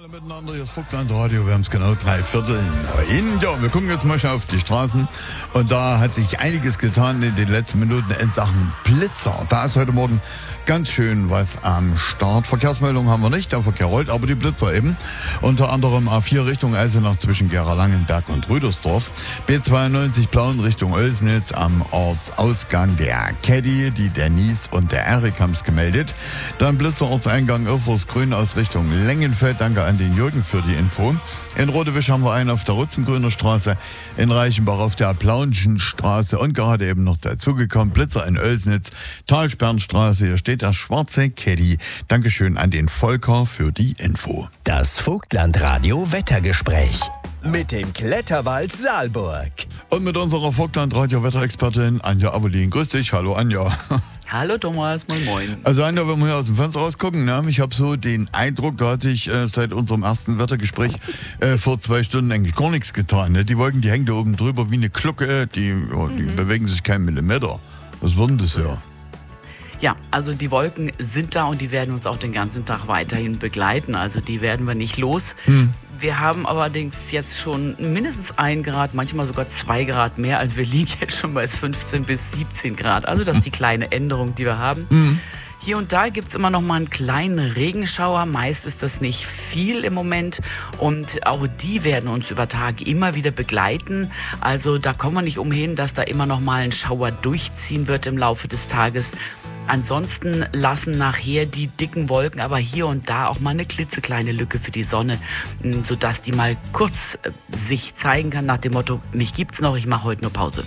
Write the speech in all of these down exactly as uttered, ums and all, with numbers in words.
Alle miteinander, hier ist Vogtland Radio, wir haben es genau drei Viertel neun. Ja, wir gucken jetzt mal schon auf die Straßen und da hat sich einiges getan in den letzten Minuten in Sachen Blitzer. Da ist heute Morgen ganz schön was am Start. Verkehrsmeldungen haben wir nicht, der Verkehr rollt, aber die Blitzer eben. Unter anderem A vier Richtung Eisenach zwischen Gera-Langenberg und Rüdersdorf. B zweiundneunzig Plauen Richtung Oelsnitz am Ortsausgang der Caddy, die Denise und der Erik haben es gemeldet. Dann Blitzer Ortseingang Irrfors-Grün aus Richtung Lengenfeld. Danke an den Jürgen für die Info. In Rodewisch haben wir einen auf der Rutzengrüner Straße, in Reichenbach auf der Plaunschen Straße und gerade eben noch dazugekommen. Blitzer in Oelsnitz, Talsperrenstraße, hier steht das schwarze Caddy. Dankeschön an den Volker für die Info. Das Vogtland-Radio Wettergespräch mit dem Kletterwald Saalburg. Und mit unserer Vogtland-Radio-Wetterexpertin Anja Avelin. Grüß dich, hallo Anja. Hallo Thomas, moin moin. Also Anja, wenn wir hier aus dem Fenster rausgucken, ne, ich habe so den Eindruck, da hat sich äh, seit unserem ersten Wettergespräch äh, vor zwei Stunden eigentlich gar nichts getan. Ne? Die Wolken, die hängen da oben drüber wie eine Glucke, die, oh, die mhm. bewegen sich keinen Millimeter. Was wird denn das ja? Ja, also die Wolken sind da und die werden uns auch den ganzen Tag weiterhin begleiten. Also die werden wir nicht los. Hm. Wir haben allerdings jetzt schon mindestens ein Grad, manchmal sogar zwei Grad mehr. Also wir liegen jetzt schon bei fünfzehn bis siebzehn Grad. Also das ist die kleine Änderung, die wir haben. Hm. Hier und da gibt es immer noch mal einen kleinen Regenschauer. Meist ist das nicht viel im Moment. Und auch die werden uns über Tage immer wieder begleiten. Also da kommen wir nicht umhin, dass da immer noch mal ein Schauer durchziehen wird im Laufe des Tages. Ansonsten lassen nachher die dicken Wolken aber hier und da auch mal eine klitzekleine Lücke für die Sonne, sodass die mal kurz sich zeigen kann nach dem Motto, mich gibt's noch, ich mache heute nur Pause.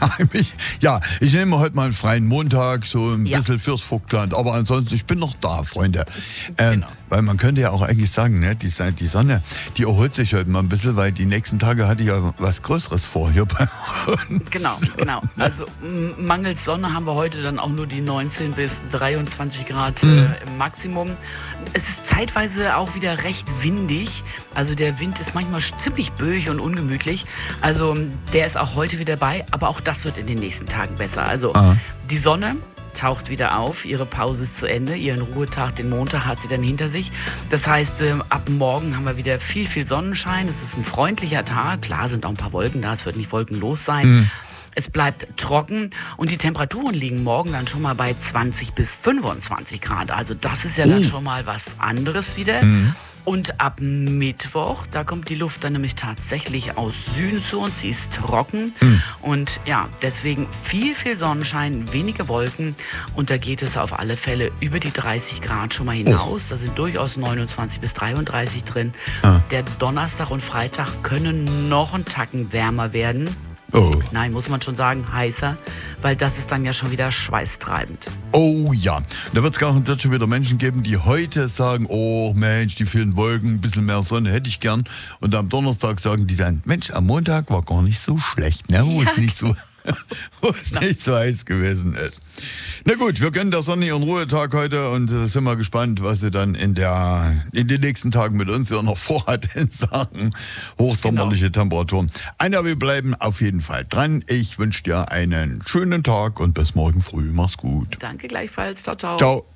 Ja, ich nehme heute mal einen freien Montag, so ein ja. bisschen fürs Vogtland, aber ansonsten, ich bin noch da, Freunde. Ähm, genau. Weil man könnte ja auch eigentlich sagen, ne, die, die Sonne, die erholt sich heute mal ein bisschen, weil die nächsten Tage hatte ich ja was Größeres vor hier bei uns. Genau, genau. Also mangels Sonne haben wir heute dann auch nur die neunzehn bis dreiundzwanzig Grad äh, im Maximum. Es ist zeitweise auch wieder recht windig. Also der Wind ist manchmal ziemlich böig und ungemütlich. Also der ist auch heute wieder bei, aber auch das wird in den nächsten Tagen besser. Also Aha. die Sonne taucht wieder auf, ihre Pause ist zu Ende, ihren Ruhetag, den Montag hat sie dann hinter sich. Das heißt, äh, ab morgen haben wir wieder viel, viel Sonnenschein. Es ist ein freundlicher Tag. Klar sind auch ein paar Wolken da, es wird nicht wolkenlos sein. Mhm. Es bleibt trocken und die Temperaturen liegen morgen dann schon mal bei zwanzig bis fünfundzwanzig Grad. Also das ist ja dann schon mal was anderes wieder. Mhm. Und ab Mittwoch, da kommt die Luft dann nämlich tatsächlich aus Süden zu uns. Sie ist trocken mhm. und ja, deswegen viel, viel Sonnenschein, wenige Wolken. Und da geht es auf alle Fälle über die dreißig Grad schon mal hinaus. Da sind durchaus neunundzwanzig bis dreiunddreißig drin. Ah. Der Donnerstag und Freitag können noch einen Tacken wärmer werden. Oh. Nein, muss man schon sagen, heißer, weil das ist dann ja schon wieder schweißtreibend. Oh ja, da wird es garantiert schon wieder Menschen geben, die heute sagen, oh Mensch, die vielen Wolken, ein bisschen mehr Sonne hätte ich gern. Und am Donnerstag sagen die dann, Mensch, am Montag war gar nicht so schlecht, ne? Wo ja. es nicht so... wo es nicht so heiß gewesen ist. Na gut, wir gönnen der Sonne ihren Ruhetag heute und äh, sind mal gespannt, was sie dann in der in den nächsten Tagen mit uns ja noch vorhat in Sachen hochsommerliche genau. Temperaturen. Anja, wir bleiben auf jeden Fall dran. Ich wünsche dir einen schönen Tag und bis morgen früh. Mach's gut. Danke gleichfalls. Ciao, ciao. Ciao.